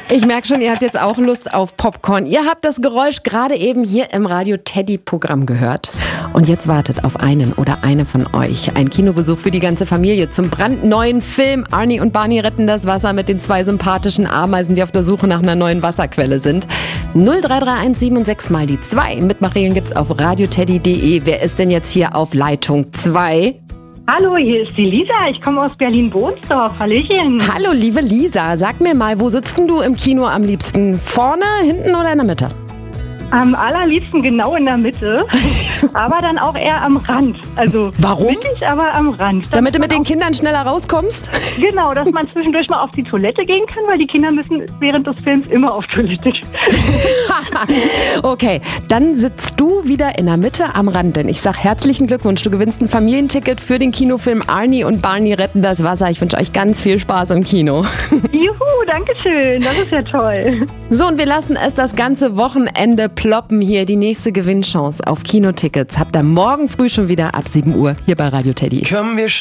Ich merke schon, ihr habt jetzt auch Lust auf Popcorn. Ihr habt das Geräusch gerade eben hier im Radio Teddy-Programm gehört. Und jetzt wartet auf einen oder eine von euch ein Kinobesuch für die ganze Familie zum brandneuen Film Arnie und Barney retten das Wasser mit den 2 sympathischen Ameisen, die auf der Suche nach einer neuen Wasserquelle sind. 0331 76 mal die 2. Mitmachen gibt's auf radioteddy.de. Wer ist denn jetzt hier auf Leitung 2? Hallo, hier ist die Lisa. Ich komme aus Berlin-Bohnsdorf. Hallöchen. Hallo, liebe Lisa. Sag mir mal, wo sitzt denn du im Kino am liebsten? Vorne, hinten oder in der Mitte? Am allerliebsten genau in der Mitte, aber dann auch eher am Rand. Also warum? Mittig, aber am Rand. Damit du mit den Kindern schneller rauskommst? Genau, dass man zwischendurch mal auf die Toilette gehen kann, weil die Kinder müssen während des Films immer auf Toilette. Okay, dann sitzt du wieder in der Mitte am Rand, denn ich sag herzlichen Glückwunsch. Du gewinnst ein Familienticket für den Kinofilm Arnie und Barney retten das Wasser. Ich wünsche euch ganz viel Spaß im Kino. Juhu, danke schön. Das ist ja toll. So, und wir lassen es das ganze Wochenende ploppen hier. Die nächste Gewinnchance auf Kinotickets habt ihr morgen früh schon wieder ab 7 Uhr hier bei Radio Teddy.